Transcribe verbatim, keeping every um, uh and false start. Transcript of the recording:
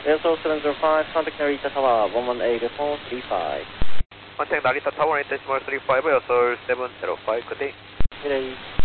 Airsoft seven zero five, contact Narita Tower one one eight four three five. Contact Narita Tower eight decimal three five, Airsoft seven zero five, good day. Good day.